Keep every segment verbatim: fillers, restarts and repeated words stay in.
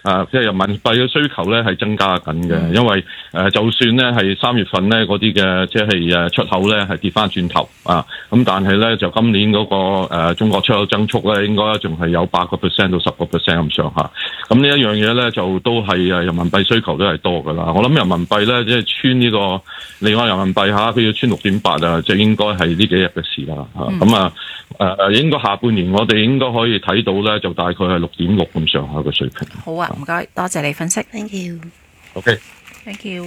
誒即係人民幣嘅需求咧係增加緊嘅，因為誒、呃、就算咧係三月份咧嗰啲嘅即係誒出口咧係跌翻轉頭啊，咁但係咧就今年嗰、那個誒、呃、中國出口增速咧應該仲係有八個 percent 到十個 percent 咁上下，咁呢一樣嘢咧就都係誒人民幣需求都係多噶啦。我諗人民幣咧即係穿呢、這個離岸人民幣嚇，佢要穿六點八啊，即係應該係呢幾日嘅事啦嚇。咁啊誒誒，應該下半年我哋應該可以睇到咧，就大概係六點六咁上下嘅水平。 好啊，唔該，多謝你分析。 Thank you。 OK。 Thank you。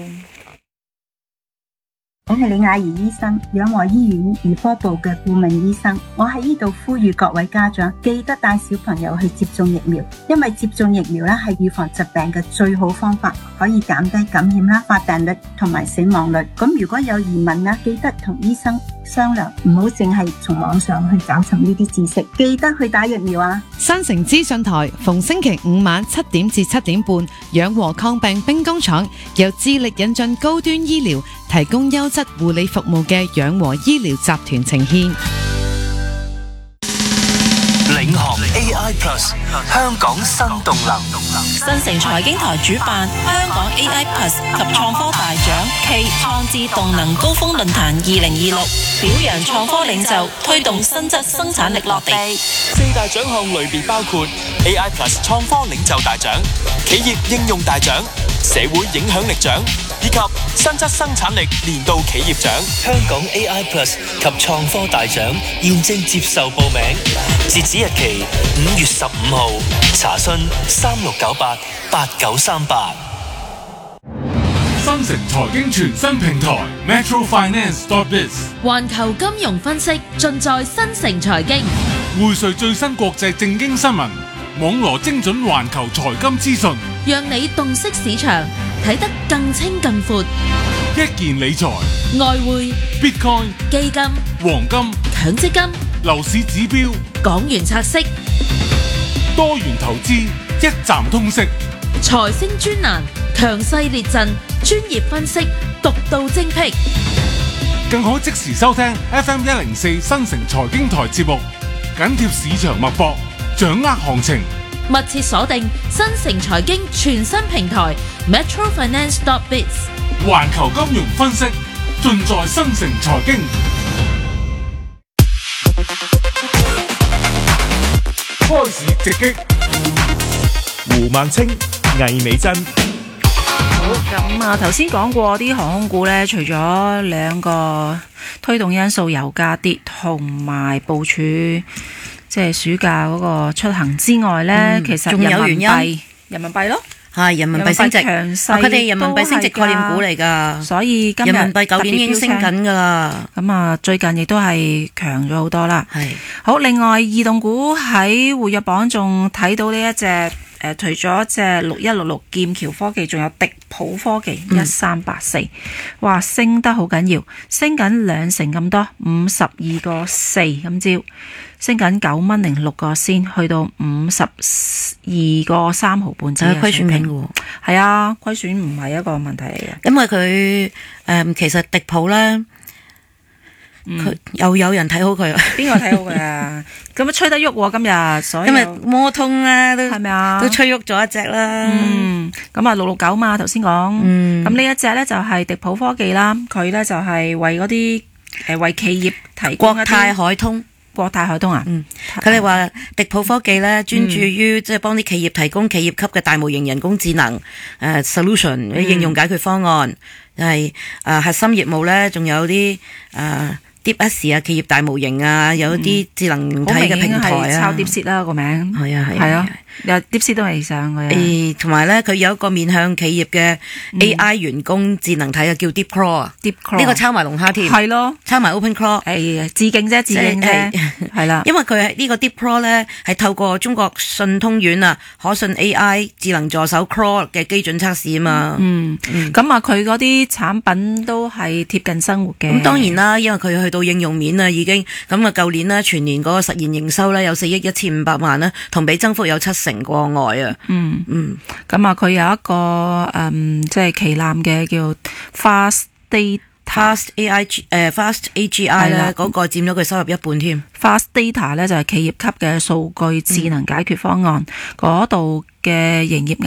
我係李雅怡醫生，養和醫院兒科部嘅顧問醫生。我喺呢度呼籲各位家長記得帶小朋友去接種疫苗，因為接種疫苗咧係預防疾病嘅最好方法，可以減低感染啦、發病率同埋死亡率。咁如果有疑問咧，記得同醫生商量，唔好淨係從網上去找尋呢啲知識。記得去打疫苗啊！ 新城資訊台逢星期五晚七點至七點半，養和抗病兵工廠由致力引進高端醫療，提供優質護理服務嘅養和醫療集團呈現。 領航 A I Plus 香港新動能， 新城財經台主辦香港 A I Plus 及創科大獎暨創智動能高峰論壇二零二六，表揚創科領袖，推動新質生產力落地。 四大獎項類別包括 A I Plus 創科領袖大獎、企業應用大獎、社會影響力獎以及新質生產力年度企業獎。 香港 A I Plus 及創科大獎現正接受報名，截止日期五月十五號，查詢三六九八八九三八。 新城財經全新平台 Metro Finance dot biz， 環球金融分析盡在新城財經， 匯萃最新國際政經新聞，網羅精準環球財金資訊， 讓你洞悉市場，睇得更清更闊。 一件理財、 外匯、 Bitcoin、 基金、 黃金、 強積金、 樓市指標、 港元拆息、 多元投資，一站通識。 財星專欄，強勢列陣，專業分析，獨到精闢。 更可即時收聽 F M 一零四新城財經台節目，緊貼市場脈搏，掌握行情。 密切鎖定新城財經全新平台 Metro Finance dot biz， 環球金融分析盡在新城財經。開市直擊， 胡孟青、魏美珍。 好，咁啊，頭先講過啲航空股咧，除咗兩個推動因素，油價跌同埋部署即係暑假嗰個出行之外咧，嗯、其實仲有原因， 人民幣咯， 係人民幣升值，佢哋人民幣升值概念股嚟㗎， 所以今日人民幣舊年已經升緊㗎啦。 咁啊，最近亦都係強咗好多啦。 係好，另外異動股喺活躍榜仲睇到呢一隻誒、呃，除咗隻六一六六劍橋科技，仲有迪普科技一三八四，哇，升得好緊要，升緊兩成咁多，五十二個四今朝。升緊九蚊零六個先，去到五十二個三毫半之嘅水平。係虧損緊嘅，係啊，虧損唔係一個問題嚟嘅。 因為佢誒、呃，其實迪普咧，佢、嗯、又有人睇好佢。 邊個睇好佢啊？咁啊，吹得喐今日，所以今日摩通咧都係咪啊？ 都吹喐咗一隻啦。 嗯，咁啊，六六九嘛，頭先講。嗯，咁呢一隻咧就係迪普科技啦，佢咧就係為嗰啲誒為企業提供一啲國泰海通。 國泰海通啊， 嗯，佢哋話迪普科技咧專注於即係幫啲企業提供企業級嘅大模型人工智能誒、uh, solution 啲應用解決方案，係誒、呃、核心業務咧，仲有啲誒。呃DeepSeek啊，企業大模型啊，有啲智能體嘅平台啊， 抄 DeepSeek 啦個名， 係啊係係啊，有 DeepSeek 都係上嘅。 誒，同埋咧，佢有一個面向企業嘅 A I 員工智能體啊，叫 DeepClaw 啊 ，DeepClaw 呢個抄埋龍蝦添， 係咯， 抄埋 OpenClaw， 誒，致敬啫，致敬啫，係啦， 因為佢係呢個 DeepClaw 咧係透過中國信通院啊可信 A I 智能助手 Claw 嘅基準測試啊嘛， 嗯，咁啊，佢嗰啲產品都係貼近生活嘅。 咁當然啦，因為佢去到應用面啊，已經咁啊，舊年呢，全年嗰個實現營收咧有四億一千五百萬啦，同比增幅有七成過外啊。 嗯嗯，咁啊，佢有一個誒，即係旗艦嘅叫 Fast Data Fast A I 誒 Fast A G I 咧，嗰個佔咗佢收入一半添。 Fast Data 咧就係企業級嘅數據智能解決方案嗰度嘅營業